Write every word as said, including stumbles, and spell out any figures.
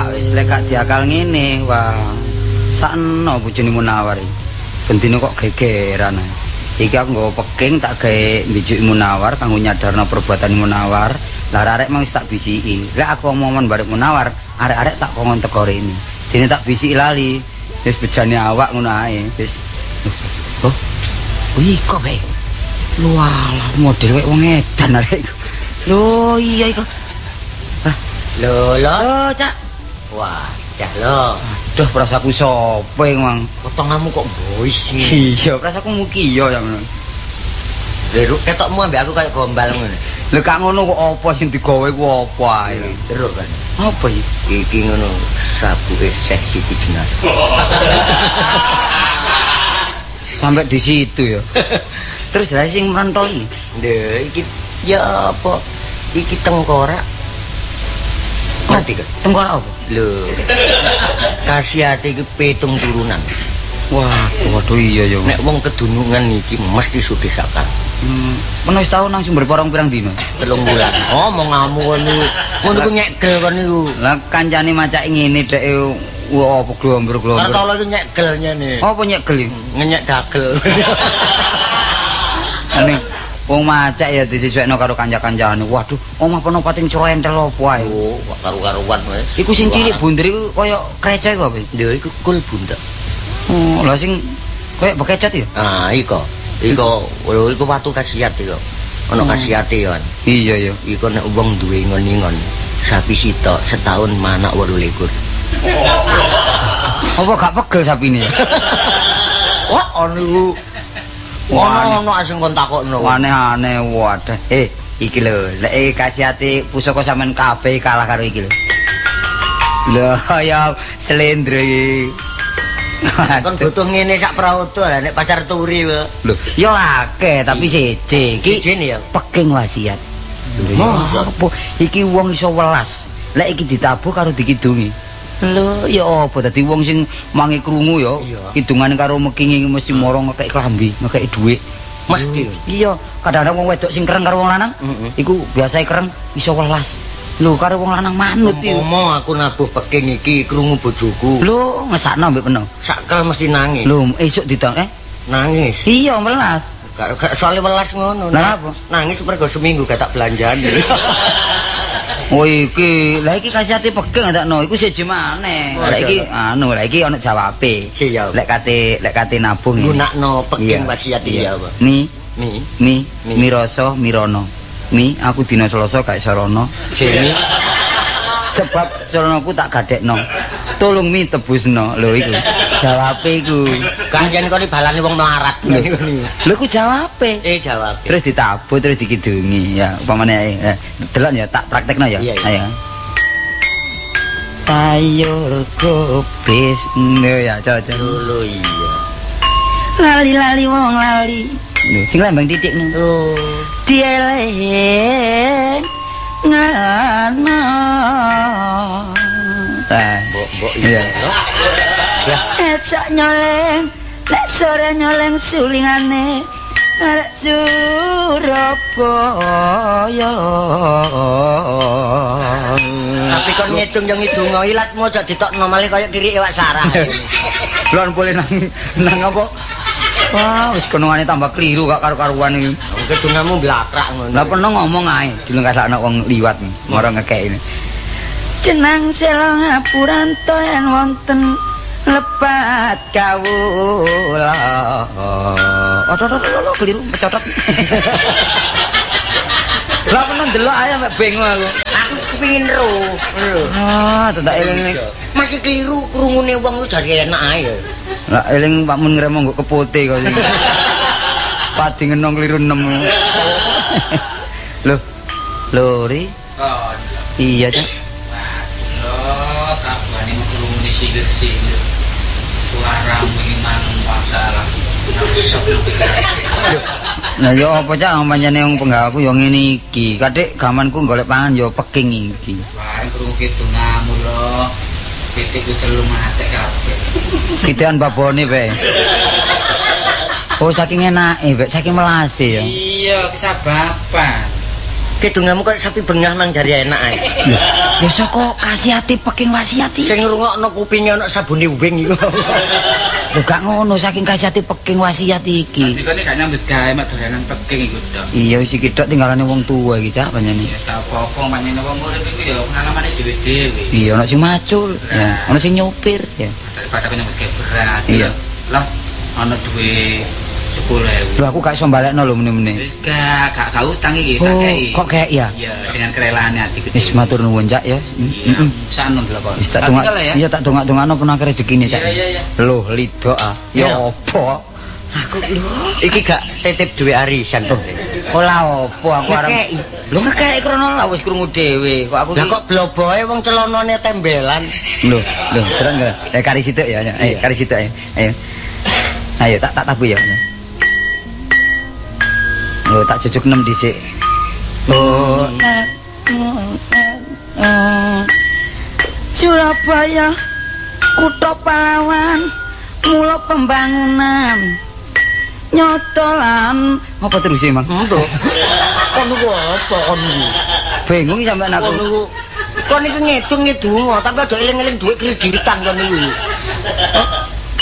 Wah, wis lek gak diakal ngene, wah. Sakno bojone Munawar iki. Bendino kok gegeran. Iki aku nggawa peking tak gawe mbijuki Munawar kanggo nyadarno perbuatan Munawar. Lah arek mang wis tak bisiki. Lek aku omong bareng Munawar, arek-arek tak kongkon teko rene. Dene tak bisiki lali. Wis bejane awak ngono ae. Wis. Oh. Oh iko bae. Lho alah model wek wong edan arek iku. Lho iya iku. Ah, lho lho. Oh, Cak. Wah, ya lho. Aduh, prasaku sopo mang. Potonganmu kok bois iki. Iya, prasaku mukiyo ya ngono. Lho ketokmu ambek aku kayak gombal ngono. Lho kak ngono kok apa sing digawe ku apa ae. Terus kan. Apa iki? Iki ngono sabuke Syekh Siti Jenar. Sampai di situ ya. Terus lah sing menonton iki. Lho iki ya apa? Iki tengkorak. Ngerti kan? Tengkorak apa? Lho. Kasiate iki petung turunan. Wah, waduh iya ya. Nek wong kedunungan iki mesti sugih sakal. Hmm, men wis tau nang sumber porong pirang dino? Telung bulan. Oh, mau ngamu kon niku. Ngono ku nyekel kon niku. Lah kancane macake ngene dhek wah apa glomber-glomber. Kartolo iki nyekel nyene. Apa nyekel iki? Ngenyek dagel. Ane wong macak ya disesuaikno karo kanca-kancane. Waduh, omah peno pating coro entel opo ae. Oh, karu-karuan wis. Iku sing cilik bunder iku kaya krecek kok, Pak. Lho iku kul bundek. Oh, lah sing kaya bekecot ya? Ah, iko. Iko, lho iku watu khasiat iku. Ana khasiate yo. Iya ya. Iku nek wong duwe ngon-ngon sapi sitok setahun manak wolu likur. Apa gak pegel sapine? Wah, ono ono ono asing kon takokno. Aneh-aneh wadah. Eh, iki lho, lek khasiate pusaka sampean kabeh kalah karo iki lho. Lho ya slendro iki. Kon butuh ngene sak prawoto lah nek pacar turi wae. Lho, ya akeh tapi siji iki Sijine ya peking wasiat. Lho, apa iki wong iso welas. Lek iki ditabuh karo dikidungi. Lho, ya apa dadi wong sing mangi krungu ya. Kidungane karo mekingi mesti moro ngekek klambi, ngekek dhuwit. Mesti. Iya, kadang-kadang wong wedok sing kereng karo wong lanang, iku biasae kereng iso welas. Lho, karo wong lanang manut iki. Umpama aku nabuh peking iki krungu bojoku. Lho, ngesakno mbek peno. Sakal mesti nangis. Lho, esuk ditang eh Nangis. iya welas. Gak gak soalnya welas ngono. Lah apa? Nangis mergo seminggu gak tak belanjani. Oh iki, lah iki khasiate peking takno, iku siji maneh. Lah iki anu, lah iki ana jawabe. Siap. Lek kate lek kate nabung iki. Gunakno peking Iya. wasiat iki apa? Mi, Mi, mi, Mi. miroso, mirono. Mi, aku dina Selasa gak iso rono. sini. Sebab celanaku tak gadekno. Tolong mi tebusno. Lho iku. Jawabe iku. Kanjen kok balane wong melarat. Lho iku jawabe. Eh jawab. Terus ditabuh terus dikidungi ya umpamane eh, delok ya tak praktekno ya. Iya, iya. Ayo. Sayur kubis lho ya cocok. Lho iya. Lali-lali wong lali. Lho sing lambang titik no. Oh. Dieleng ngana. Tah, Mbok-mbok iya. iya. Ya, Esok nyoleng, lek sore nyoleng sulingane. Arek Surabaya. tapi kon ngitung yo ngidungo ilatmu aja ditokno malih kaya kiri iwak sarah. Lan boleh nang nang apa? Wah, wis konongane tambah kliru gak karo-karuan iki. Wong kedungamu blakrak ngono. Lah peno ngomong ae, dilengkasakno wong liwat mara ngekeki. Jenang sela ngapuranto yen wonten lepat kawula. Aduh, keliru pecotot. Lah peno ndelok ae mek bingung aku. Aku kepengin ro. Ah, tak eling. Masih keliru krungune wong ku jare enak ae. Lah eling Pak Mun ngremo nggo kepote kok. Padi ngenong keliru enam. Loh. Lho, Ri. Oh, Iya, Cak. waduh, kabane krungune silir-silir. Suaramu iki manung masalah. Nah, yo apa Cak pancene wong penggawaku yo ngene iki. Kadek gamanku golek pangan yo peking iki. Wah, krungu kidungamu lho. Pitik ku telu matek kabeh. Kidean babone, Pak. Oh, saking enake, Pak, saking melase ya. Iya, kesababan. Kidunganmu kok sapi bengah nang jari enak ae. Ya saka kasihati peking wasiat iki. Sing ngrungokno kupinge ana sabune uwing iku. Lho gak ngono saking kasihati peking wasiat iki. Iki kene gak nyambut gawe mek dolanan peking iku tok. Iya wis iki tok tinggalane wong tuwa iki cak panjenengan. Ya sak apa-apa panjenengan wong urip iku ya pengalamane dhewe-dhewe. Iya ana sing macul, ya ana sing nyopir ya. Daripada kok nyambut gawe berat. Iya. Lah ana duwe sepuluh ribu. Lho aku gak iso balekno lho meneh-meneh. Wis gak gak gak utang iki, tak Oh, kei. kok kayak ya? Iya, dengan kerelaan hatiku. Wis matur nuwun cak ya. Iya, sakno delok. Wis tak dongak. Iya tak dongak-dongakno penak rezekine cak. Iya iya iya. Lho lidok ah. Ya Iya. apa? Aku lho iki gak titip duwe arisan to. Ora apa aku arep. Ngekeki. Lho ngekeki krono lah wis krungu dhewe. Kok aku Lah ki kok bloboe wong celanane tembelan. lho, lho terang enggak? Eh kari situk ya. Ayo kari situk ayo. Ayo. Ayo tak tak tabu ya. Lho tak jujuk enam dhisik. Oh. Surabaya kutha pahlawan mula pembangunan nyotolan apa terus emang? Entuk. Kon niku apa kon niku? Bingung sampean Kon aku. niku kon niku ngedung ngedungo tapi aja eling-eling duit kreditan kon niku.